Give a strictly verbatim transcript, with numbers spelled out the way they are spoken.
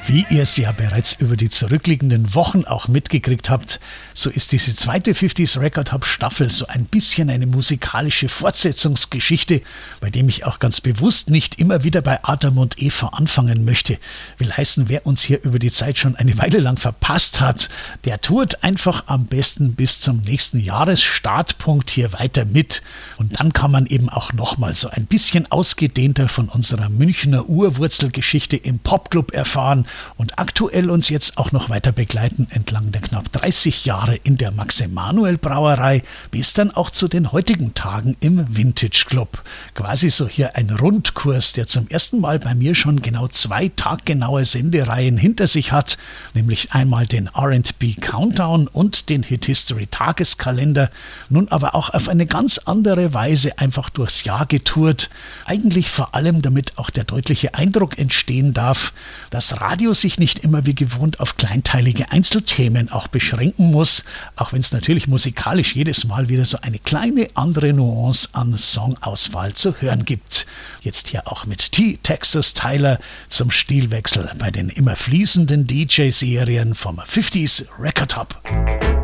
Wie ihr es ja bereits über die zurückliegenden Wochen auch mitgekriegt habt, so ist diese zweite fünfziger Record Hub Staffel so ein bisschen eine musikalische Fortsetzungsgeschichte, bei dem ich auch ganz bewusst nicht immer wieder bei Adam und Eva anfangen möchte. Will heißen, wer uns hier über die Zeit schon eine Weile lang verpasst hat, der tourt einfach am besten bis zum nächsten Jahresstartpunkt hier weiter mit. Und dann kann man eben auch nochmal so ein bisschen ausgedehnter von unserer Münchner Urwurzelgeschichte im Popclub erfahren und aktuell uns jetzt auch noch weiter begleiten entlang der knapp dreißig Jahre in der Max-Emanuel-Brauerei bis dann auch zu den heutigen Tagen im Vintage Club. Quasi so hier ein Rundkurs, der zum ersten Mal bei mir schon genau zwei taggenaue Sendereihen hinter sich hat, nämlich einmal den R and B Countdown und den Hit History Tageskalender, nun aber auch auf eine ganz andere Weise einfach durchs Jahr getourt, eigentlich vor allem damit auch der deutliche Eindruck entstehen darf, dass Radio sich nicht immer wie gewohnt auf kleinteilige Einzelthemen auch beschränken muss, auch wenn es natürlich musikalisch jedes Mal wieder so eine kleine andere Nuance an Songauswahl zu hören gibt. Jetzt hier auch mit T. Texas Tyler zum Stilwechsel bei den immer fließenden D J-Serien vom fünfziger Record Hub.